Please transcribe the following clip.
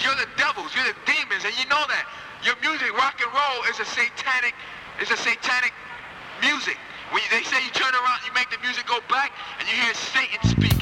you're the devils, you're the demons, and you know that. Your music, rock and roll, is a satanic music. When they say you turn around, you make the music go back, and you hear Satan speaking.